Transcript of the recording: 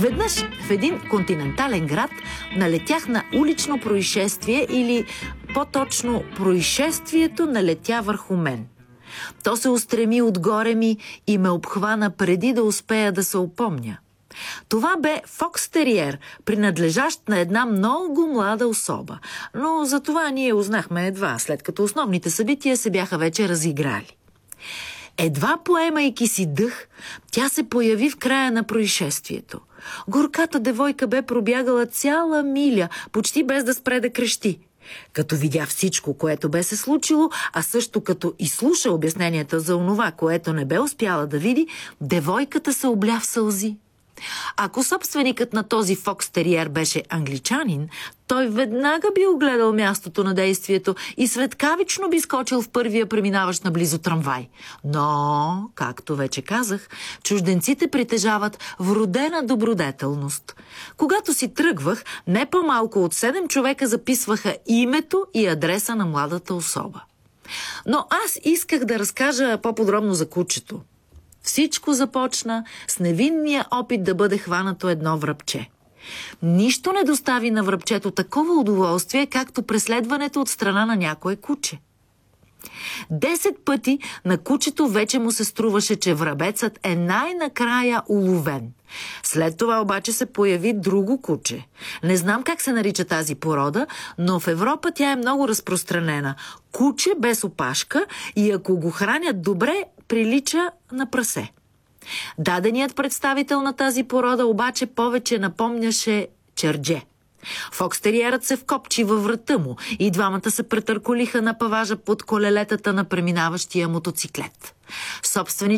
Веднъж в един континентален град налетях на улично происшествие или по-точно происшествието налетя върху мен. То се устреми отгоре ми и ме обхвана преди да успея да се опомня. Това бе фокстериер, принадлежащ на една много млада особа, но за това ние узнахме едва, след като основните събития се бяха вече разиграли. Едва поемайки си дъх, тя се появи в края на происшествието. Горката девойка бе пробягала цяла миля, почти без да спре да крещи. Като видя всичко, което бе се случило, а също като изслуша обясненията за онова, което не бе успяла да види, девойката се обля в сълзи. Ако собственикът на този фокстериер беше англичанин, той веднага би огледал мястото на действието и светкавично би скочил в първия преминаващ наблизо трамвай. Но, както вече казах, чужденците притежават вродена добродетелност. Когато си тръгвах, не по-малко от 7 човека записваха името и адреса на младата особа. Но аз исках да разкажа по-подробно за кучето. Всичко започна с невинния опит да бъде хванато едно врабче. Нищо не достави на врабчето такова удоволствие, както преследването от страна на някое куче. 10 пъти на кучето вече му се струваше, че врабецът е най-накрая уловен. След това обаче се появи друго куче. Не знам как се нарича тази порода, но в Европа тя е много разпространена. Куче без опашка и ако го хранят добре, прилича на прасе. Даденият представител на тази порода обаче повече напомняше чердже. Фокстериерът се вкопчи във врата му и двамата се претърколиха на паважа под колелетата на преминаващия мотоциклет.